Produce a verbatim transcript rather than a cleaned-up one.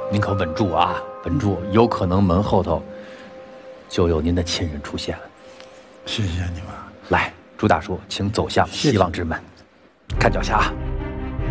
您可稳住啊，稳住，有可能门后头就有您的亲人出现了。 谢谢你们。 来，朱大叔，请走向希望之门，看脚下啊。